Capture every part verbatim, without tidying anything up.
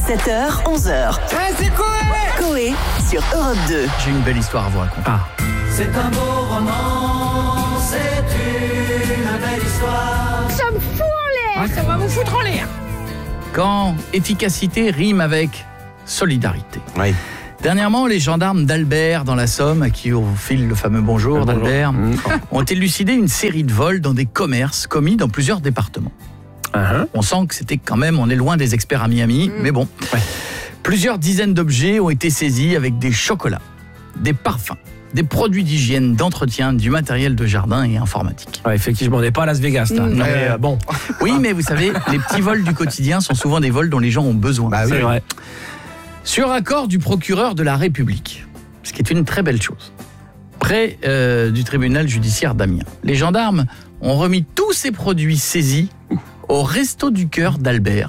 sept heures, onze heures. Ouais, c'est Coé Coé sur Europe deux. J'ai une belle histoire à vous raconter. Ah. C'est un beau roman, c'est une belle histoire. Ça me fout en l'air. Ah, ça va vous foutre en l'air. Quand efficacité rime avec solidarité. Oui. Dernièrement, les gendarmes d'Albert dans la Somme, à qui on file le fameux bonjour, Le bonjour. d'Albert, Mmh. ont élucidé une série de vols dans des commerces commis dans plusieurs départements. Uh-huh. On sent que c'était quand même, on est loin des experts à Miami, mais bon. Ouais. Plusieurs dizaines d'objets ont été saisis avec des chocolats, des parfums, des produits d'hygiène, d'entretien, du matériel de jardin et informatique. Ouais, effectivement, on n'est pas à Las Vegas, là. Mmh. Non, mais, euh, bon, Oui, mais vous savez, les petits vols du quotidien sont souvent des vols dont les gens ont besoin. Bah oui. c'est vrai. Sur accord du procureur de la République, ce qui est une très belle chose, près euh, du tribunal judiciaire d'Amiens, les gendarmes ont remis tous ces produits saisis au Resto du Cœur d'Albert.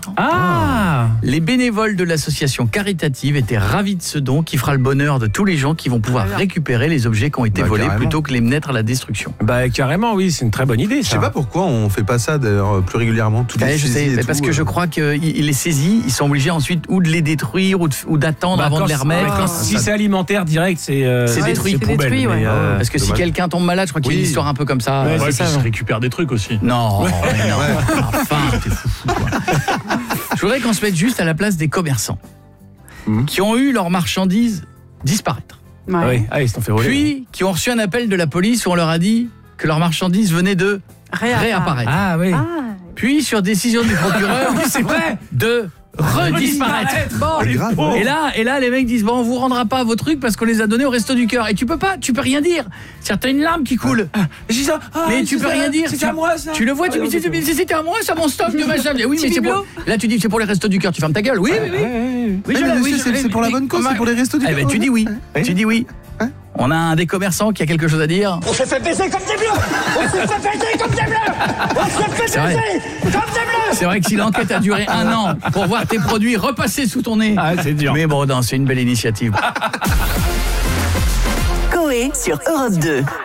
Ah, Les bénévoles de l'association caritative étaient ravis de ce don qui fera le bonheur de tous les gens qui vont pouvoir récupérer les objets qui ont été Bah, volés carrément. plutôt que les mettre à la destruction. bah carrément, oui, c'est une très bonne idée, Je ça. sais pas pourquoi on fait pas ça d'ailleurs plus régulièrement. Toutes les Ouais, je sais, saisies et mais parce tout, que je euh. crois qu'ils les saisissent, ils sont obligés ensuite ou de les détruire ou de- ou d'attendre Bah, avant quand de les c'est- remettre. quand- Ça- si c'est alimentaire direct, c'est euh, C'est détruit. c'est C'est poubelle, détruit, ouais. mais, euh, Parce que si dommage. quelqu'un tombe malade, je crois qu'il y a une Oui. histoire un peu comme ça. Ouais, Euh, c'est Ouais, ça, puis ils ouais. récupèrent des trucs aussi. Non, mais non. Enfin, t'es fou, quoi. Je voudrais qu'on se mette juste à la place des commerçants Mhm. qui ont eu leurs marchandises disparaître. Ah oui, ah, ils se sont fait voler. Puis qui ont reçu un appel de la police où on leur a dit que leurs marchandises venaient de réapparaître. Ah oui. Ah. Puis sur décision du procureur, Oui, c'est vrai. de redisparaître. Bon, C'est les grave. pauvres. Et là, et là, les mecs disent bon, on vous rendra pas vos trucs parce qu'on les a donnés au Resto du Cœur. Et tu peux pas, tu peux rien dire. C'est t'as une larme qui coule. J'ai ça. Ah, Mais tu c'est peux ça, rien dire. C'est Tu- à moi, ça. Tu le vois, tu me dis c'est- c'est- c'était à moi, ça mon stock de machin. Oui, mais c'est pour. Là, tu dis c'est pour les Restos du Cœur. Tu fermes ta gueule. Oui, oui, oui. Ouais, ouais, ouais. Oui, Mais je mais l'ai- oui, monsieur, je c'est l'ai- c'est pour la bonne cause, oui. c'est pour les restos du Eh cœur. ben, tu dis oui. Hein Tu dis oui. Hein On a un des commerçants qui a quelque chose à dire. On s'est fait baiser comme des bleus. On s'est fait baiser comme des bleus. On s'est fait C'est vrai. baiser comme des bleus. C'est vrai que si l'enquête a duré un an pour voir tes produits repasser sous ton nez. Ah, c'est dur. Mais bon, non, c'est une belle initiative. Coé sur Europe deux.